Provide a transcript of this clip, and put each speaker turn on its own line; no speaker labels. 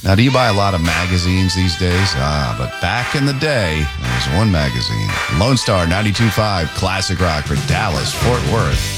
Now, do you buy a lot of magazines these days? But back in the day, there was one magazine. Lone Star 92.5 Classic Rock for Dallas, Fort Worth.